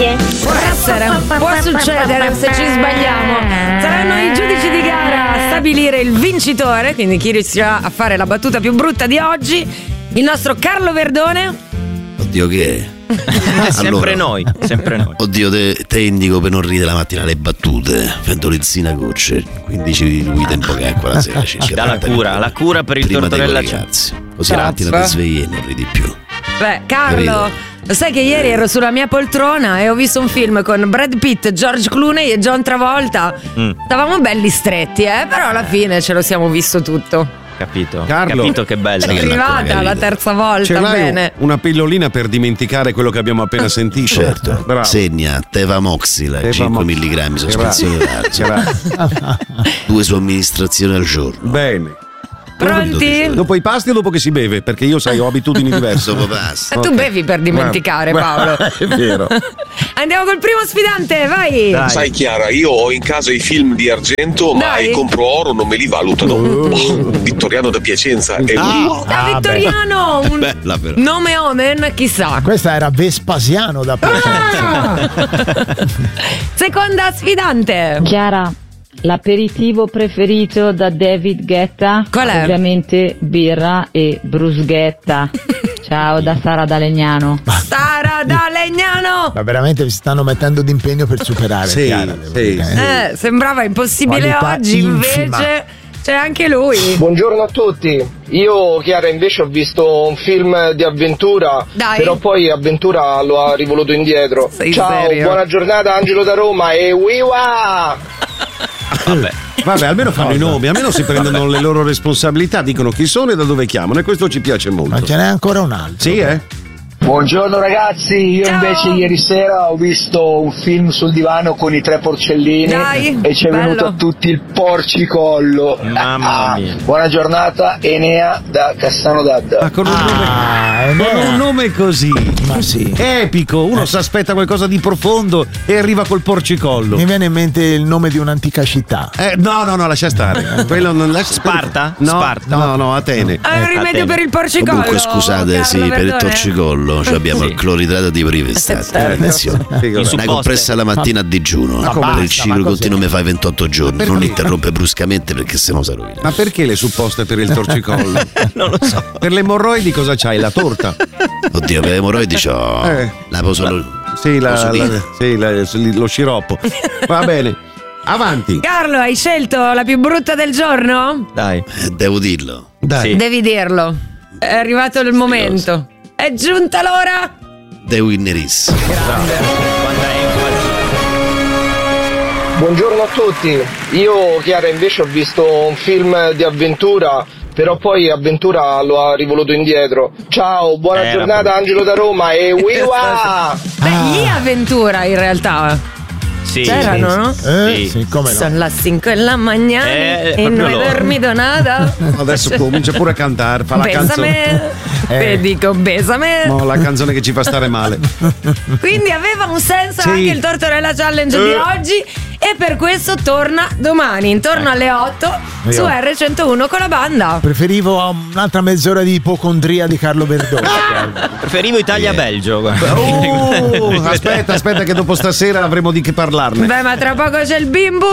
Grazie. Può essere, può succedere se ci sbagliamo. Saranno i giudici di gara a stabilire il vincitore, quindi chi riuscirà a fare la battuta più brutta di oggi. Il nostro Carlo Verdone. Oddio, che è? Sempre noi. Oddio, te indico per non ridere la mattina le battute, fendolizzina gocce, 15 guide in poca acqua la sera. Dà la cura per il tortorella. Così la mattina ti svegli e non ridi più. Beh, Carlo, lo sai che ieri ero sulla mia poltrona e ho visto un film con Brad Pitt, George Clooney e John Travolta. Stavamo belli stretti, però alla fine ce lo siamo visto tutto. Capito? Carlo, capito che bello. È arrivata la terza volta. Ce l'hai bene. una pillolina per dimenticare quello che abbiamo appena sentito? Certo. Bravo. Segna Tevamoxila, 5 mg sospensione d'arzo. 2 somministrazioni al giorno. Bene. Pronti? Dopo i pasti o dopo che si beve? Perché io sai ho abitudini diverse. Dopo pasti. Tu bevi per dimenticare, Paolo. È vero. Andiamo col primo sfidante, vai. Dai. Sai Chiara, io ho in casa i film di argento, ma Dai. compro oro, non me li valutano. Vittoriano da Piacenza è Da Vittoriano, un Bella però. nome omen, chissà. Questa era Vespasiano da Piacenza. Seconda sfidante. Chiara, l'aperitivo preferito da David Guetta? Qual è? Ovviamente birra e bruschetta. Ciao da Sara da Legnano. Sara da Legnano. Ma veramente vi stanno mettendo d'impegno per superare. Sì, Chiara, devo sì, dire. Sembrava impossibile Qualità oggi, infima. invece c'è anche lui. Buongiorno a tutti, io Chiara invece ho visto un film di avventura, Dai. però poi avventura lo ha rivoluto indietro. Sei Ciao, serio? buona giornata, Angelo da Roma e wiwa! Vabbè, almeno fanno i nomi, almeno si prendono le loro responsabilità, dicono chi sono e da dove chiamano, e questo ci piace molto. Ma ce n'è ancora un altro. Sì, Buongiorno ragazzi, io Ciao. invece ieri sera ho visto un film sul divano con i 3 porcellini Dai, e ci è bello. venuto a tutti il porcicollo. Mamma mia. Buona giornata, Enea da Cassano d'Adda. Ma con Enea. un nome così, Ma sì. epico, uno si aspetta qualcosa di profondo e arriva col porcicollo. Mi viene in mente il nome di un'antica città. No, lascia stare. Quello non lascia Sparta? No, Sparta? no, Atene. È un rimedio per il porcicollo. Comunque scusate, Carlo sì, per il Verdone? torcicollo cioè abbiamo il cloridrato di privestate. Certo. Attenzione. Una compressa la mattina a digiuno. Ma Per basta, il ciclo ma continuo cos'è? mi fai 28 giorni. Perché? Non interrompe bruscamente perché sennò si rovina. Ma perché le supposte per il torcicollo? Non lo so. Per le emorroidi cosa c'hai? La torta? Oddio, per le emorroidi c'ho la posolo. Sì, posolina. lo sciroppo. Va bene. Avanti. Carlo, hai scelto la più brutta del giorno? Dai. Devo dirlo. Dai. Sì. Devi dirlo. È arrivato il momento. È giunta l'ora. The Winner is. Quanta enfasi. Buongiorno a tutti, io Chiara invece ho visto un film di avventura, però poi avventura lo ha rivoluto indietro. Ciao, buona Era giornata, brutto. Angelo da Roma e wiwa! Beh, avventura in realtà. Sì. C'erano, no? Sì, come no. Sono le 5 della mattina e proprio non hai loro. dormito nada. Adesso comincia pure a cantare, fa la canzone. Besame. Te dico besame. No, la canzone che ci fa stare male. Quindi aveva un senso Sì. anche il Tortorella Challenge di oggi e per questo torna domani intorno alle 8 su R101 con la banda. Preferivo un'altra mezz'ora di ipocondria di Carlo Verdone. Preferivo Italia-Belgio. guarda. Aspetta che dopo stasera avremo di che parlarne. Beh, ma tra poco c'è il bimbo.